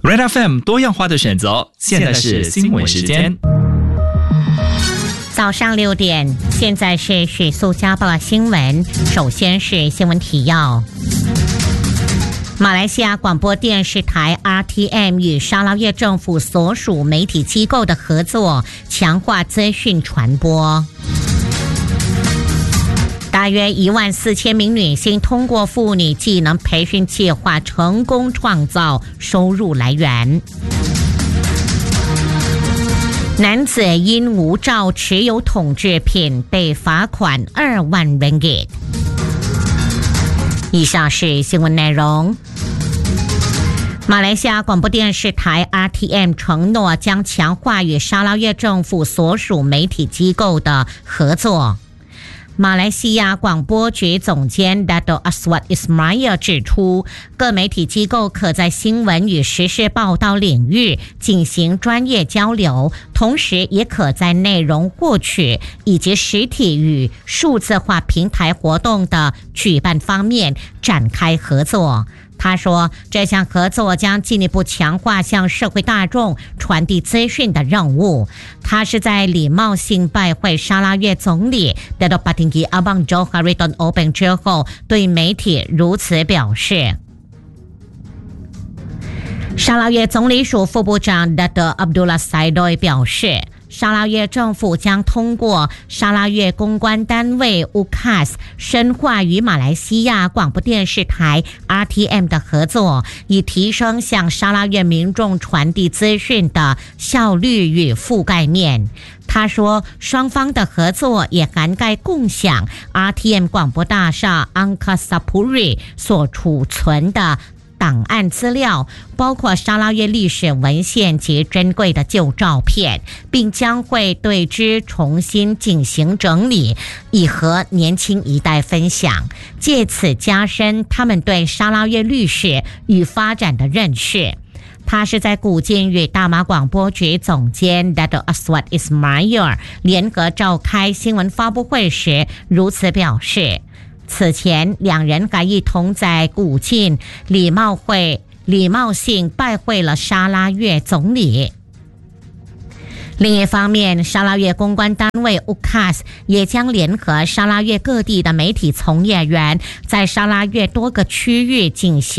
Red FM 多样化的选择，现在是新闻时间。 早上6点，现在是许素家报新闻。首先是新闻提要。马来西亚广播电视台 RTM 与沙捞越政府所属媒体机构的合作，强化资讯传播。大约14000名女性通过妇女技能培训计划成功创造收入来源。男子因无照持有统制品被罚款2万 ringgit。以上是新闻内容。马来西亚广播电视台 RTM 承诺将强化与沙捞越政府所属媒体机构的合作。马来西亚广播局总监 Dato Aswad Ismail 指出，各媒体机构可在新闻与时事报道领域进行专业交流，同时也可在内容获取以及实体与数字化平台活动的举办方面展开合作。他说，这项合作将进一步强化向社会大众传递资讯的任务。他是在礼貌性拜会沙捞越总理 Dato Patinggi Abang Johari Tun Openg 之后，对媒体如此表示。沙捞越总理署副部长 Dato Abdullah Saidoy 表示，沙捞越政府将通过沙捞越公关单位 UKAS 深化与马来西亚广播电视台 RTM 的合作，以提升向沙捞越民众传递资讯的效率与覆盖面。他说，双方的合作也涵盖共享 RTM 广播大厦 Angkasa Puri 所储存的档案资料，包括沙捞越历史文献及珍贵的旧照片，并将会对之重新进行整理，以和年轻一代分享，借此加深他们对沙捞越历史与发展的认识。他是在古晋与大马广播局总监 Dato Aswad Ismail 联合召开新闻发布会时如此表示。此前，两人还一同在古晋礼貌性拜会了沙捞越总理。另一方面，沙捞越公关单位 UKAS 也将联合沙捞越各地的媒体从业员，在沙捞越多个区域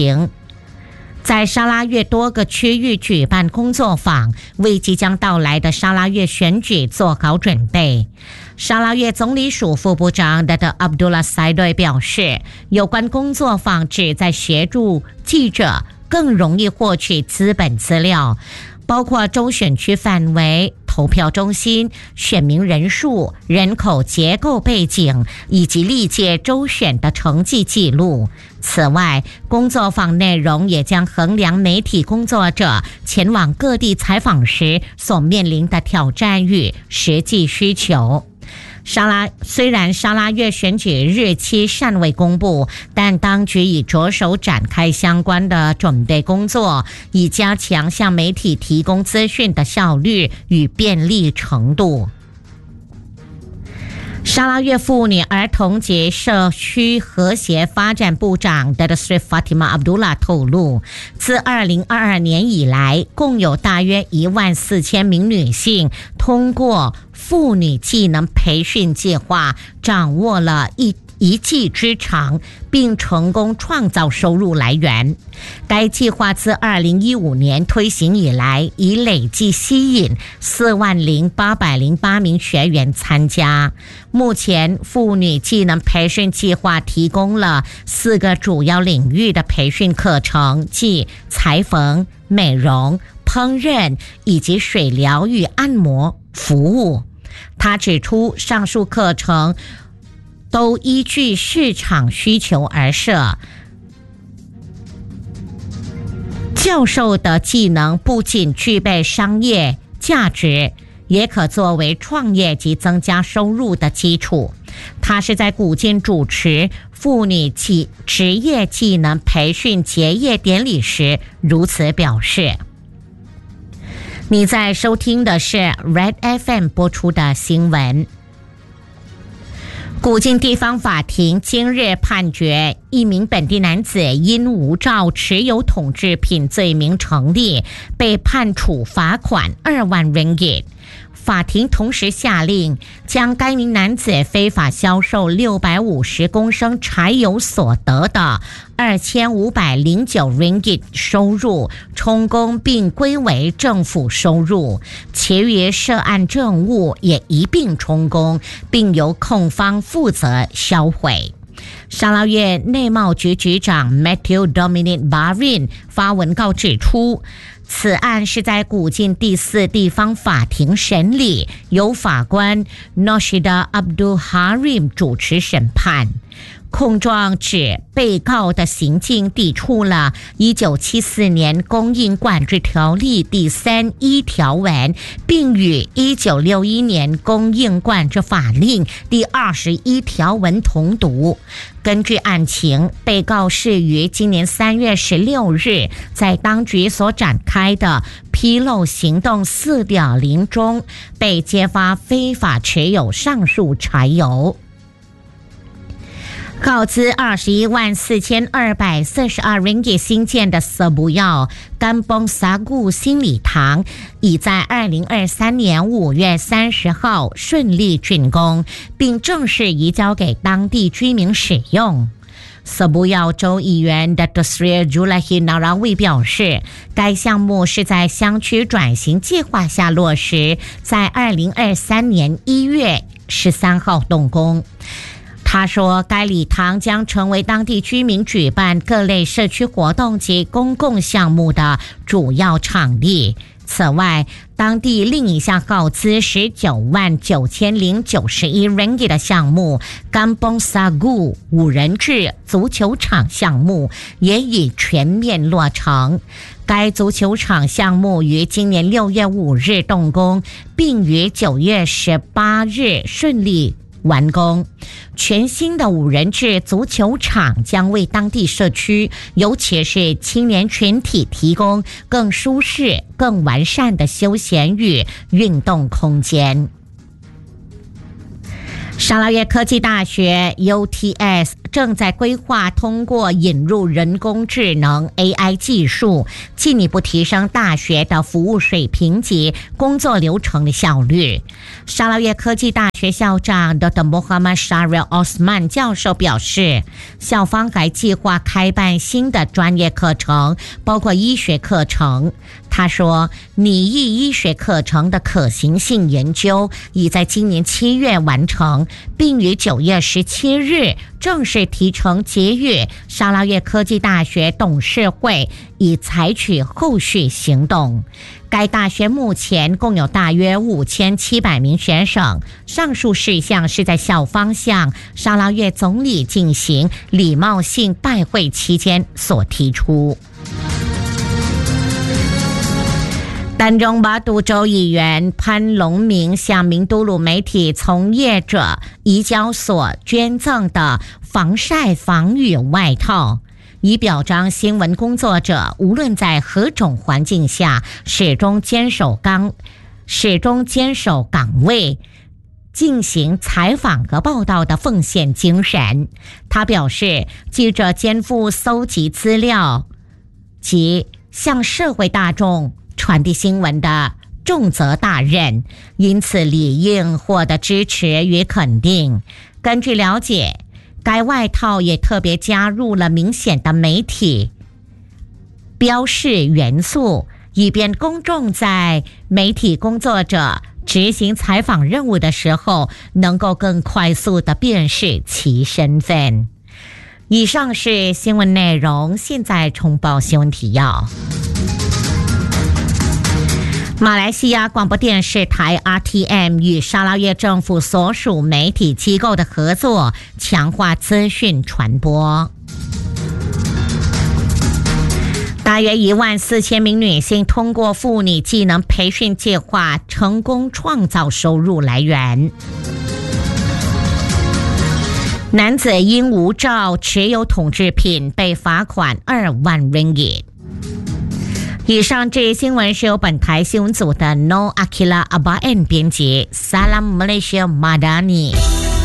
举办工作坊，为即将到来的沙捞越选举做好准备。沙捞越总理署副部长 Dato Abdullah Saidoy 表示，有关工作坊旨在协助记者更容易获取资本资料，包括州选区范围、投票中心、选民人数、人口结构背景以及历届州选的成绩记录。此外，工作坊内容也将衡量媒体工作者前往各地采访时所面临的挑战与实际需求。虽然沙捞越选举日期尚未公布，但当局已着手展开相关的准备工作，以加强向媒体提供资讯的效率与便利程度。沙捞越妇女儿童及社区和谐发展部长 Dato Sri Fatimah Abdullah 透露，自2022年以来，共有大约14000名女性通过妇女技能培训计划掌握了一技之长，并成功创造收入来源。该计划自2015年推行以来，已累计吸引40808名学员参加。目前，妇女技能培训计划提供了4个主要领域的培训课程，即裁缝、美容、烹饪以及水疗与按摩服务。他指出，上述课程都依据市场需求而设。教授的技能不仅具备商业价值，也可作为创业及增加收入的基础。他是在古晋主持妇女职业技能培训结业典礼时如此表示。你在收听的是 Red FM 播出的新闻。 古晋地方法庭今日判决，一名本地男子因无照持有统制品罪名成立，被判处罚款2万 ringgit。法庭同时下令将该名男子非法销售650公升柴油所得的2509 ringgit 收入充公，并归为政府收入，其余涉案证物也一并充公，并由控方负责销毁。沙捞越内贸局局长 Matthew Dominic Barin 发文告指出，此案是在古晋第4地方法庭审理，由法官 Noshida Abdul Harim 主持审判。控状指被告的行径抵触了1974年供应管制条例第31条文，并与1961年供应管制法令第21条文同读。根据案情，被告是于今年3月16日在当局所展开的披露行动 4.0 中被揭发非法持有上述柴油。耗资214242 ringgit 新建的色布药甘崩萨固心礼堂，已在2023年5月30号顺利竣工，并正式移交给当地居民使用。色布药州议员 Dr. Sri Julahi Narawi 表示，该项目是在乡区转型计划下落实，在2023年1月13号动工。他说，该礼堂将成为当地居民举办各类社区活动及公共项目的主要场地。此外，当地另一项耗资199091 ringgit 的项目甘崩萨固5人制足球场项目也已全面落成。该足球场项目于今年6月5日动工，并于9月18日顺利完工。全新的5人制足球场将为当地社区，尤其是青年群体提供更舒适、更完善的休闲与运动空间。沙捞越科技大学 UTS 正在规划通过引入人工智能 AI 技术，进一步提升大学的服务水平及工作流程的效率。沙捞越科技大学校长 Dr. Muhammad Syaril Osman 教授表示，校方还计划开办新的专业课程，包括医学课程。他说，拟议医学课程的可行性研究已在今年7月完成，并于9月17日正式提呈结语沙捞越科技大学董事会，以采取后续行动。该大学目前共有大约5700名学生，上述事项是在校方向沙捞越总理进行礼貌性拜会期间所提出。丹中巴都州议员潘龙明向明都鲁媒体从业者移交所捐赠的防晒防雨外套，以表彰新闻工作者无论在何种环境下始终坚守岗位，进行采访和报道的奉献精神。他表示，记者肩负搜集资料及向社会大众传递新闻的重责大任，因此理应获得支持与肯定。根据了解，该外套也特别加入了明显的媒体标示元素，以便公众在媒体工作者执行采访任务的时候能够更快速地辨识其身份。以上是新闻内容，现在重报新闻提要。马来西亚广播电视台 RTM 与沙捞越政府所属媒体机构的合作，强化资讯传播。大约14000名女性通过妇女技能培训计划成功创造收入来源。男子因无照持有统制品被罚款2万 ringgit。以上这些新闻是由本台新闻组的 No Akila Abaen 编辑 Salam Malaysia Madani。